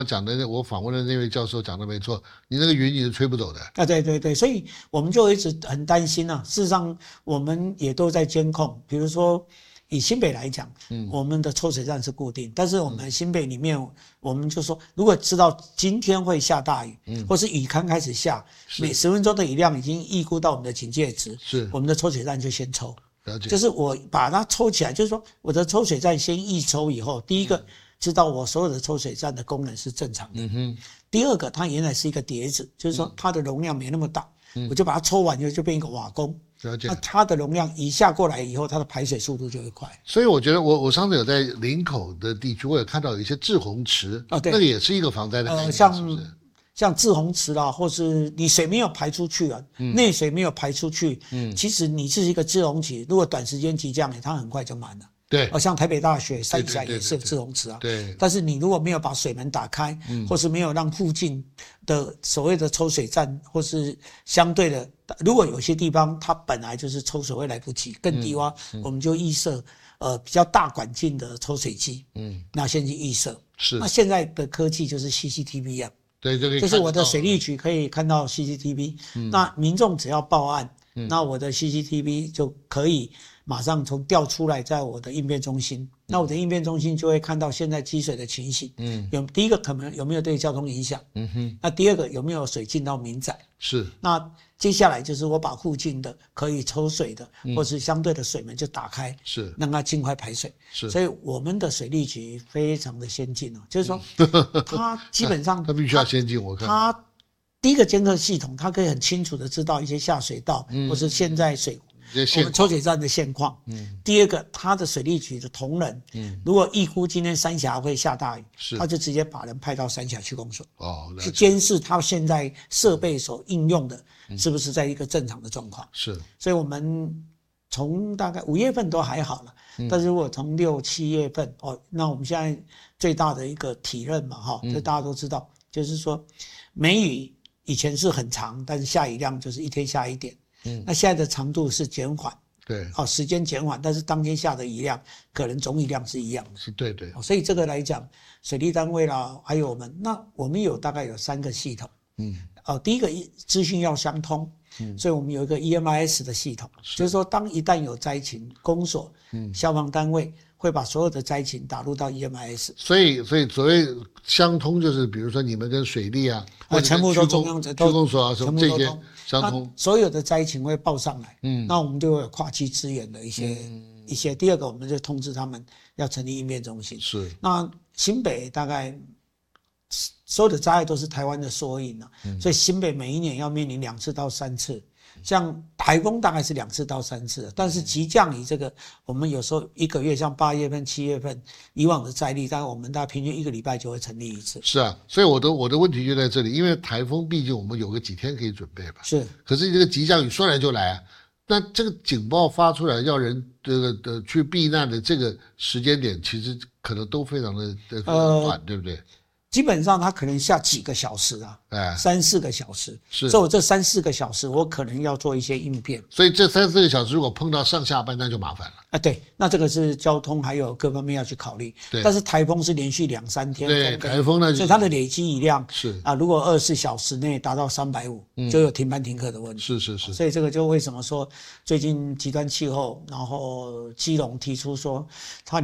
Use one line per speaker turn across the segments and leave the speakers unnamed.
讲的我访问的那位教授讲的没错，你那个云你是吹不走的
啊。对对对，所以我们就一直很担心啊。事实上，我们也都在监控，比如说以新北来讲，我们的抽水站是固定，但是我们新北里面，我们就说，如果知道今天会下大雨，或是雨刚开始下，每10分钟的雨量已经预估到我们的警戒值，
是
我们的抽水站就先抽。
了解，
就是我把它抽起来，就是说我的抽水站先预抽以后，第一个知道我所有的抽水站的功能是正常的。第二个，它原来是一个碟子，就是说它的容量没那么大，我就把它抽完以后就变一个瓦工。
了解。
那它的容量一下过来以后，它的排水速度就会快。
所以我觉得我上次有在林口的地区，我有看到有一些滞洪池，对，那个也是一个防灾的概念，是不是？
像滞洪池啦，或是你水没有排出去啊，内水没有排出去，其实你是一个滞洪池，如果短时间急降雨，它很快就满了。
对，
像台北大学山下也是有滞洪池啊。
对。
但是你如果没有把水门打开，或是没有让附近的所谓的抽水站，或是相对的，如果有些地方它本来就是抽水会来不及，更低洼，我们就预设比较大管径的抽水机，那先去预设。
是。那
现在的科技就是 CCTV 啊。
对，
就是我的水利局可以看到 CCTV，那民众只要报案，那我的 CCTV 就可以马上从调出来，在我的应变中心，那我的应变中心就会看到现在积水的情形，第一个可能有没有对交通影响，那第二个有没有水进到民宅，
是，
那接下来就是我把附近的可以抽水的，或是相对的水门就打开，
是，
让它尽快排水。
是，
所以我们的水利局非常的先进就是说，它基本上
它必须要先进，我看
它第一个监测系统，它可以很清楚的知道一些下水道，或是现在我们抽水站的现况。第二个，它的水利局的同仁，如果预估今天三峡会下大雨，他就直接把人派到三峡去供水，去监视他现在设备所应用的是不是在一个正常的状况。
是，
所以我们从大概5月份都还好了，但是如果从6、7月份那我们现在最大的一个体认嘛，这大家都知道，就是说梅雨以前是很长，但是下雨量就是一天下一点。那现在的长度是减缓，
对，
时间减缓，但是当天下的雨量可能总雨量是一样的，
是对对。
所以这个来讲，水利单位啦，还有我们大概有3个系统，第一个资讯要相通，所以我们有一个 EMIS 的系统，就是说当一旦有灾情，公所、消防单位会把所有的灾情打入到 EMIS。
所以所谓相通，就是比如说你们跟水利啊，
全部都中央区
公所啊什么这些相通，
所有的灾情会报上来，那我们就会有跨区支援的一些。第二个，我们就通知他们要成立应变中心。
是。那
新北大概所有的灾害都是台湾的缩影所以新北每一年要面临2次到3次。像台风大概是2次到3次，但是急降雨这个，我们有时候1个月，像8月份、7月份，以往的灾例，大概我们大概平均1个礼拜就会成立1次。
是啊，所以我的问题就在这里，因为台风毕竟我们有个几天可以准备吧。
是。
可是这个急降雨说来就来那这个警报发出来要人去避难的这个时间点，其实可能都非常的短，对不对？
基本上它可能下几个小时3、4个小时，
是，
所以我这3、4个小时我可能要做一些应变。
所以这3、4个小时如果碰到上下班，那就麻烦了。
对，那这个是交通还有各方面要去考虑。
对，
但是台风是连续2、3天，
对，台风呢，
所以它的累积雨量
是
如果24小时内达到350，就有停班停课的问题。
是。
所以这个就为什么说最近极端气候，然后基隆提出说它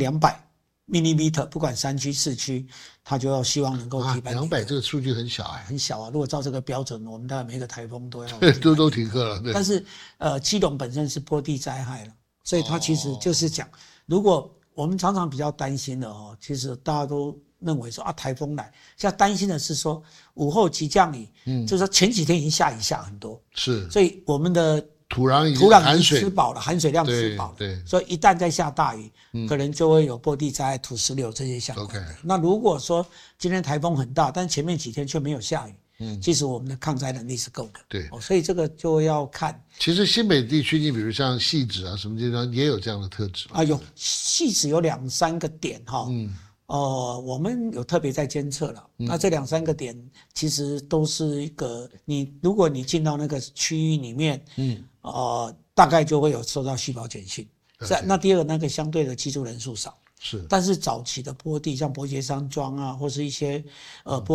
200mm，不管山区市区，他就要希望能够停班停课。
200这个数据很小
很小如果照这个标准，我们大概每个台风都要
都停课了。对。
但是基隆本身是坡地灾害了，所以它其实就是讲，如果我们常常比较担心的其实大家都认为说台风来，现在担心的是说午后急降雨，就是说前几天已经下雨下很多，
是，
所以我们的
土壤已
经吃饱了，含水量吃饱了，
对，
所以一旦再下大雨，可能就会有坡地灾害、土石流这些相关的。那如果说今天台风很大，但前面几天却没有下雨，其实我们的抗灾能力是够的。
对，
所以这个就要看。
其实新北地区，你比如像汐止啊什么地方也有这样的特质
有汐止有2、3个点我们有特别在监测了。那这2、3个点其实都是一个，如果你进到那个区域里面，大概就会有收到续保简讯。那第二个那个相对的居住人数少，
是，
但是早期的坡地像伯杰山庄或是一些